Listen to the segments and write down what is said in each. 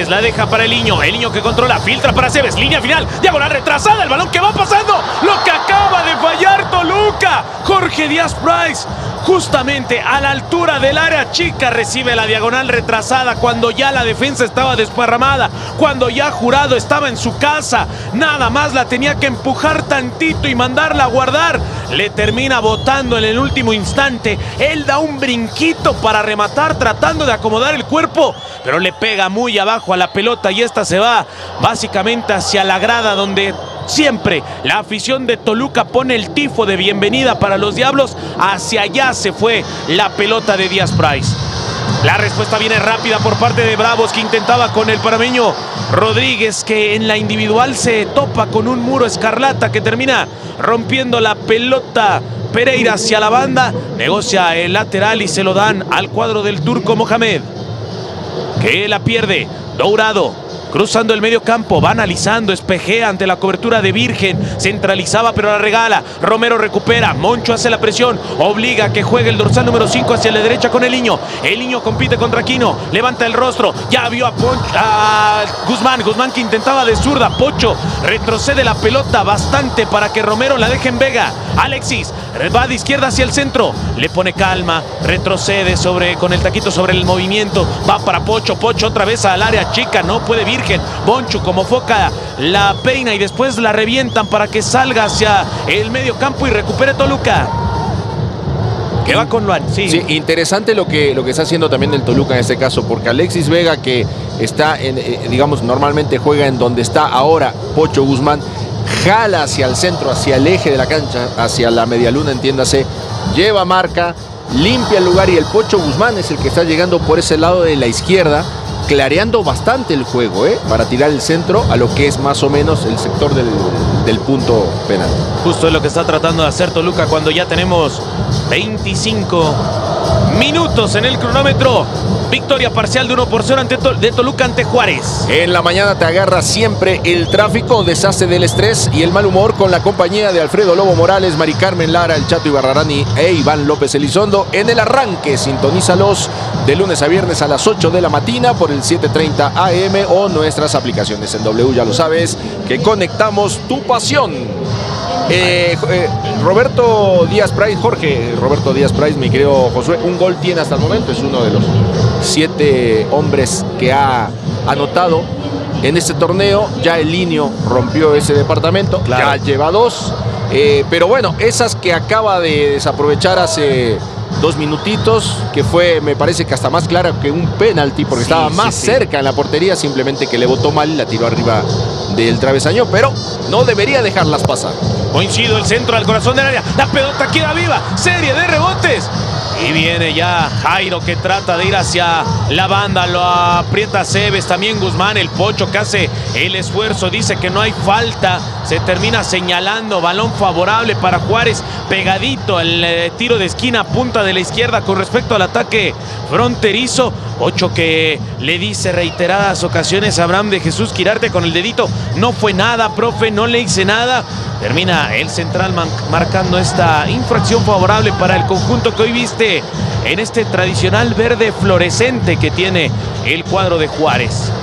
Aceves, la deja para el niño que controla, filtra para Aceves, línea final, diagonal retrasada, el balón que va pasando, lo que acaba de fallar Toluca. Jorge Díaz Price, justamente a la altura del área chica, recibe la diagonal retrasada cuando ya la defensa estaba desparramada, cuando ya Jurado estaba en su casa, nada más la tenía que empujar tantito y mandarla a guardar. Le termina botando en el último instante, él da un brinquito para rematar tratando de acomodar el cuerpo, pero le pega muy abajo a la pelota y esta se va básicamente hacia la grada donde siempre la afición de Toluca pone el tifo de bienvenida para los Diablos. Hacia allá se fue la pelota de Díaz Price. La respuesta viene rápida por parte de Bravos, que intentaba con el panameño Rodríguez, que en la individual se topa con un muro escarlata que termina rompiendo la pelota. Pereira hacia la banda, negocia el lateral y se lo dan al cuadro del turco Mohamed, que la pierde. Dourado cruzando el medio campo, va analizando, espejea ante la cobertura de Virgen, centralizaba pero la regala, Romero recupera, Moncho hace la presión, obliga a que juegue el dorsal número 5 hacia la derecha con el niño compite contra Aquino, levanta el rostro, ya vio a Guzmán que intentaba de zurda, Pocho retrocede la pelota bastante para que Romero la deje en Vega, Alexis va de izquierda hacia el centro, le pone calma, retrocede con el taquito sobre el movimiento, va para Pocho otra vez al área chica, no puede Virgen, Moncho como foca la peina y después la revientan para que salga hacia el medio campo y recupere Toluca. Que va con Luan. Sí, interesante lo que está haciendo también el Toluca en este caso, porque Alexis Vega, que está digamos, normalmente juega en donde está ahora Pocho Guzmán, jala hacia el centro, hacia el eje de la cancha, hacia la medialuna, entiéndase, lleva marca, limpia el lugar y el Pocho Guzmán es el que está llegando por ese lado de la izquierda, clareando bastante el juego, para tirar el centro a lo que es más o menos el sector del punto penal. Justo es lo que está tratando de hacer Toluca cuando ya tenemos 25 minutos en el cronómetro. Victoria parcial de 1-0 de Toluca ante Juárez. En la mañana te agarra siempre el tráfico, deshace del estrés y el mal humor con la compañía de Alfredo Lobo Morales, Mari Carmen Lara, el Chato Ibarrarani e Iván López Elizondo. En el arranque, sintonízalos de lunes a viernes a las 8 de la mañana por el 7:30 AM o nuestras aplicaciones en W, ya lo sabes, que conectamos tu pasión. Roberto Díaz Price, Jorge Roberto Díaz Price, mi querido Josué, un gol tiene hasta el momento, es uno de los 7 hombres que ha anotado en este torneo. Ya el Linio rompió ese departamento, claro. Ya lleva 2, pero bueno, esas que acaba de desaprovechar hace 2 minutitos, que fue, me parece que hasta más clara que un penalti, porque estaba más cerca en la portería, simplemente que le botó mal y la tiró arriba del travesaño, pero no debería dejarlas pasar. Coincido, el centro al corazón del área, la pelota queda viva, serie de rebotes. Y viene ya Jairo, que trata de ir hacia la banda, lo aprieta Aceves, también Guzmán, el Pocho que hace el esfuerzo, dice que no hay falta, se termina señalando, balón favorable para Juárez, pegadito el tiro de esquina, punta de la izquierda con respecto al ataque fronterizo. Pocho que le dice reiteradas ocasiones a Abraham de Jesús Quirarte con el dedito, no fue nada, profe, no le hice nada. Termina el central marcando esta infracción favorable para el conjunto que hoy viste en este tradicional verde fluorescente que tiene el cuadro de Juárez.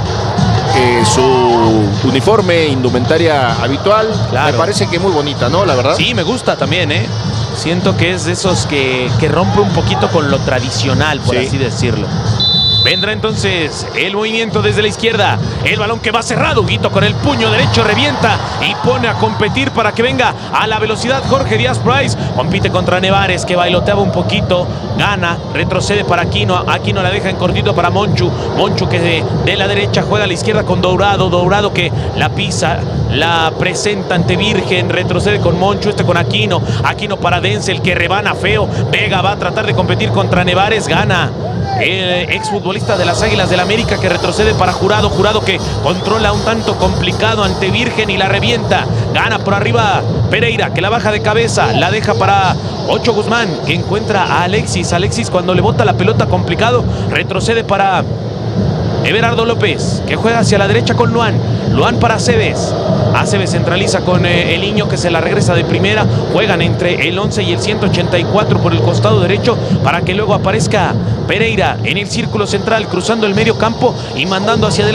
Su uniforme, indumentaria habitual, claro. Me parece que muy bonita, ¿no? La verdad. Sí, me gusta también, Siento que es de esos que rompe un poquito con lo tradicional, por así decirlo. Vendrá entonces el movimiento desde la izquierda. El balón que va cerrado. Huguito con el puño derecho revienta y pone a competir para que venga a la velocidad Jorge Díaz Price. Compite contra Nevares, que bailoteaba un poquito. Gana, retrocede para Aquino. Aquino la deja en cortito para Monchu. Monchu que de la derecha juega a la izquierda con Dourado. Dourado que la pisa, la presenta ante Virgen. Retrocede con Monchu, con Aquino. Aquino para Denzel, que rebana feo. Vega va a tratar de competir contra Nevares. Gana el exfutbolista de las Águilas del América, que retrocede para Jurado. Jurado que controla un tanto complicado ante Virgen y la revienta. Gana por arriba Pereira, que la baja de cabeza, la deja para Ocho Guzmán, que encuentra a Alexis. Alexis, cuando le bota la pelota complicado, retrocede para Everardo López, que juega hacia la derecha con Luan. Luan para Aceves. Aceves centraliza con el niño, que se la regresa de primera. Juegan entre el 11 y el 184 por el costado derecho para que luego aparezca Pereira en el círculo central, cruzando el medio campo y mandando hacia adelante.